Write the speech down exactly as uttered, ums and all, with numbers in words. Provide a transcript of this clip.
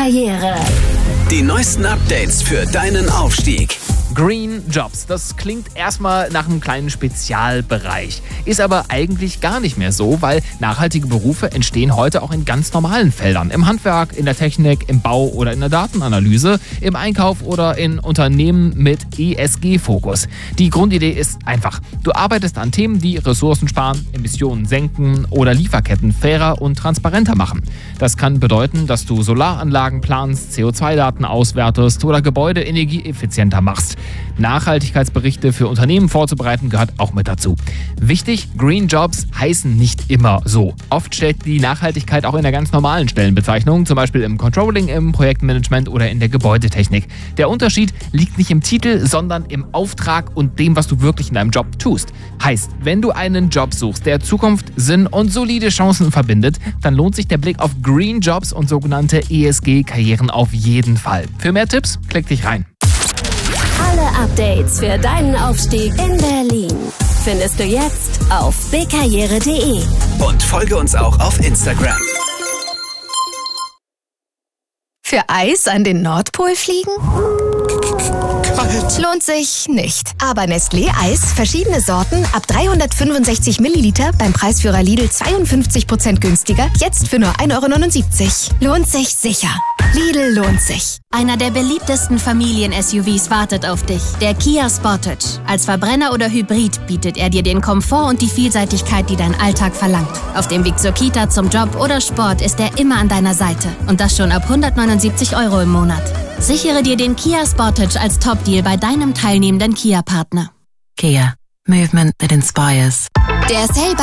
Karriere. Die neuesten Updates für deinen Aufstieg. Green Jobs, das klingt erstmal nach einem kleinen Spezialbereich, ist aber eigentlich gar nicht mehr so, weil nachhaltige Berufe entstehen heute auch in ganz normalen Feldern. Im Handwerk, in der Technik, im Bau oder in der Datenanalyse, im Einkauf oder in Unternehmen mit E S G-Fokus. Die Grundidee ist einfach. Du arbeitest an Themen, die Ressourcen sparen, Emissionen senken oder Lieferketten fairer und transparenter machen. Das kann bedeuten, dass du Solaranlagen planst, C O zwei Daten auswertest oder Gebäude energieeffizienter machst. Nachhaltigkeitsberichte für Unternehmen vorzubereiten gehört auch mit dazu. Wichtig, Green Jobs heißen nicht immer so. Oft steckt die Nachhaltigkeit auch in der ganz normalen Stellenbezeichnung, zum Beispiel im Controlling, im Projektmanagement oder in der Gebäudetechnik. Der Unterschied liegt nicht im Titel, sondern im Auftrag und dem, was du wirklich in deinem Job tust. Heißt, wenn du einen Job suchst, der Zukunft, Sinn und solide Chancen verbindet, dann lohnt sich der Blick auf Green Jobs und sogenannte E S G-Karrieren auf jeden Fall. Für mehr Tipps, klick dich rein. Alle Updates für deinen Aufstieg in Berlin findest du jetzt auf bkarriere punkt de. Und folge uns auch auf Instagram. Für Eis an den Nordpol fliegen? Kalt. Lohnt sich nicht. Aber Nestlé Eis, verschiedene Sorten, ab dreihundertfünfundsechzig Milliliter, beim Preisführer Lidl zweiundfünfzig Prozent günstiger, jetzt für nur ein Euro neunundsiebzig. Lohnt sich sicher. Lidl lohnt sich. Einer der beliebtesten Familien-S U Vs wartet auf dich. Der Kia Sportage. Als Verbrenner oder Hybrid bietet er dir den Komfort und die Vielseitigkeit, die dein Alltag verlangt. Auf dem Weg zur Kita, zum Job oder Sport ist er immer an deiner Seite. Und das schon ab hundertneunundsiebzig Euro im Monat. Sichere dir den Kia Sportage als Top-Deal bei deinem teilnehmenden Kia-Partner. Kia. Movement that inspires. Der Sale